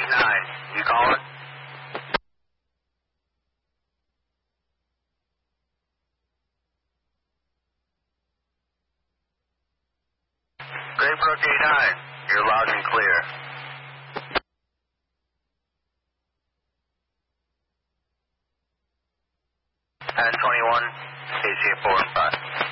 9. You calling? Gravebrook 89. You're loud and clear. And 21. AC 4 and 5.